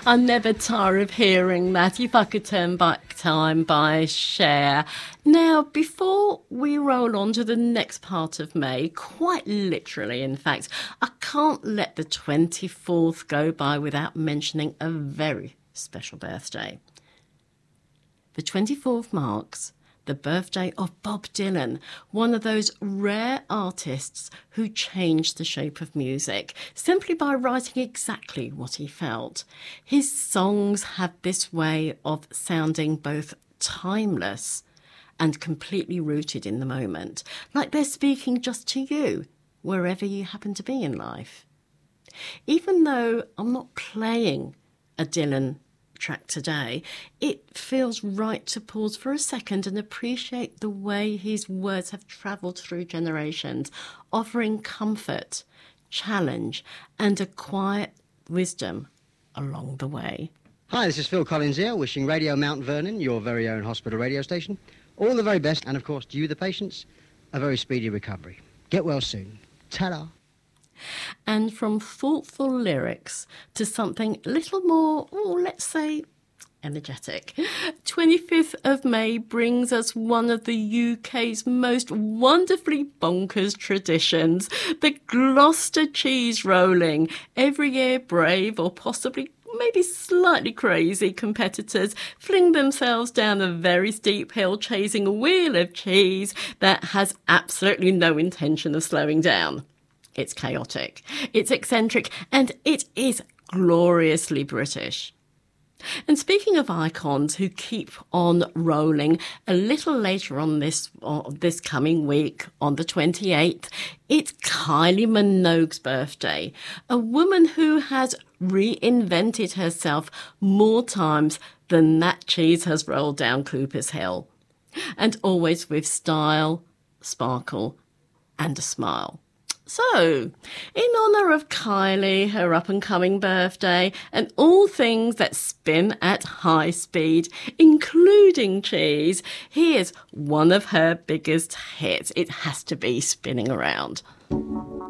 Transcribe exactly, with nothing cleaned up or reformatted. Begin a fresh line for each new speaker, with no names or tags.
I never tire of hearing that. If I could turn back time by Cher. Now, before we roll on to the next part of May, quite literally, in fact, I can't let the twenty-fourth go by without mentioning a very special birthday. The twenty-fourth marks the birthday of Bob Dylan, one of those rare artists who changed the shape of music simply by writing exactly what he felt. His songs have this way of sounding both timeless and completely rooted in the moment, like they're speaking just to you, wherever you happen to be in life. Even though I'm not playing a Dylan track today, it feels right to pause for a second and appreciate the way his words have travelled through generations, offering comfort, challenge, and a quiet wisdom along the way.
Hi, this is Phil Collins here, wishing Radio Mount Vernon, your very own hospital radio station, all the very best, and of course to you, the patients, a very speedy recovery. Get well soon. Ta-da!
And from thoughtful lyrics to something a little more, oh, let's say, energetic. twenty-fifth of May brings us one of the U K's most wonderfully bonkers traditions, the Gloucester cheese rolling. Every year, brave or possibly maybe slightly crazy competitors fling themselves down a very steep hill chasing a wheel of cheese that has absolutely no intention of slowing down. It's chaotic, it's eccentric, and it is gloriously British. And speaking of icons who keep on rolling, a little later on this uh, this coming week, on the twenty-eighth, it's Kylie Minogue's birthday, a woman who has reinvented herself more times than that cheese has rolled down Cooper's Hill, and always with style, sparkle, and a smile. So, in honour of Kylie, her up-and-coming birthday, and all things that spin at high speed, including cheese, here's one of her biggest hits. It has to be Spinning Around.